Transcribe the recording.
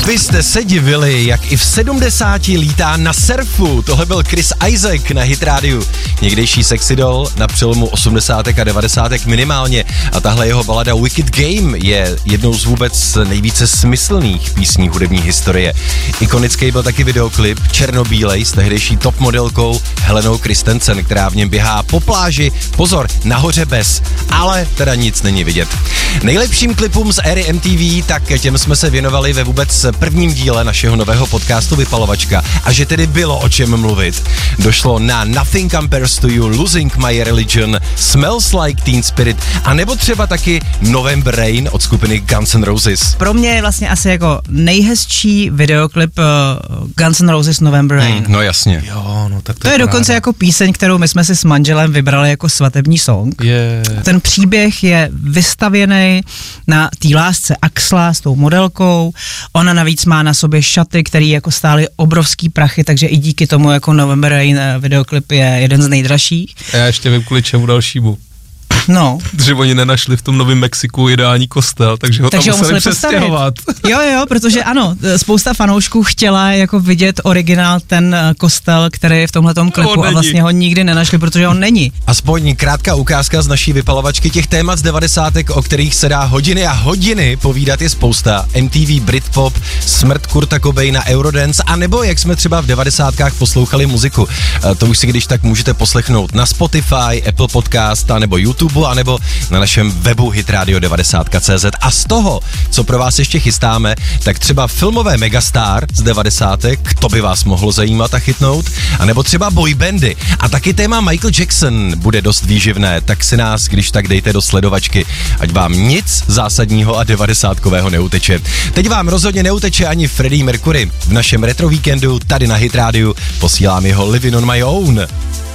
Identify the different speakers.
Speaker 1: Vy jste se divili, jak i v 70 lítá na surfu. Tohle byl Chris Isaak na Hit rádiu. Někdejší sexy doll na přelomu 80. a 90. minimálně. A tahle jeho balada Wicked Game je jednou z vůbec nejvíce smyslných písní hudební historie. Ikonický byl taky videoklip černobílej s tehdejší top modelkou Helenou Christensen, která v něm běhá po pláži, pozor, nahoře bez, ale teda nic není vidět. Nejlepším klipům z éry MTV, tak těm jsme se věnovali ve vůbec prvním díle našeho nového podcastu Vypalovačka. A že tedy bylo o čem mluvit. Došlo na Nothing Compares to You, Losing My Religion, Smells Like Teen Spirit a nebo třeba taky November Rain od skupiny Guns N' Roses.
Speaker 2: Pro mě je vlastně asi jako nejhezčí videoklip Guns N' Roses November Rain.
Speaker 1: No jasně.
Speaker 3: Jo, no tak
Speaker 2: to je dokonce jako píseň, kterou my jsme si s manželem vybrali jako svatební song. Ten příběh je vystavěný na té lásce Axla s tou modelkou. Ona navíc má na sobě šaty, které jako stály obrovský prachy, takže i díky tomu jako November Rain videoklip je jeden z nejdražších.
Speaker 3: A já ještě vím kvůli čemu dalšímu.
Speaker 2: No.
Speaker 3: Že oni nenašli v tom Novém Mexiku ideální kostel, takže ho tam museli přestěhovat.
Speaker 2: Jo, protože ano, spousta fanoušků chtěla jako vidět originál ten kostel, který je v tomhletom klipu a vlastně ho nikdy nenašli, protože on není.
Speaker 1: Aspoň krátká ukázka z naší vypalovačky, těch témat z 90. o kterých se dá hodiny a hodiny povídat je spousta. MTV, Britpop, smrt Kurta Cobaina, Eurodance a nebo jak jsme třeba v 90. poslouchali muziku. To už si když tak můžete poslechnout na Spotify, Apple Podcast a nebo YouTube a nebo na našem webu hitradio90.cz. A z toho, co pro vás ještě chystáme, tak třeba filmové megastar z 90. to by vás mohlo zajímat a chytnout, a nebo třeba boybandy. A taky téma Michael Jackson bude dost výživné, tak si nás když tak dejte do sledovačky, ať vám nic zásadního a 90kového neuteče. Teď vám rozhodně neuteče ani Freddie Mercury. V našem retro víkendu tady na Hit rádiu posílám jeho Living on My Own.